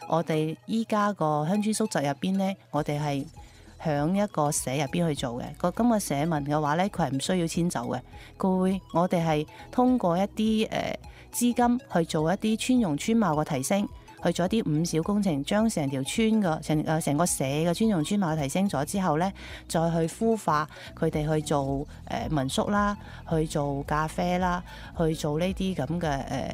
我哋依家個鄉村宿舍入邊呢，我哋係響一個社入邊去做嘅。咁個社民嘅話呢，佢係唔需要遷走嘅。我哋係通過一啲資金去做一啲村容村貌嘅提升，去做一啲五小工程，將成條村嘅成個社嘅村容村貌提升咗之後呢，再去孵化佢哋去做民宿啦，去做咖啡啦，去做呢啲咁嘅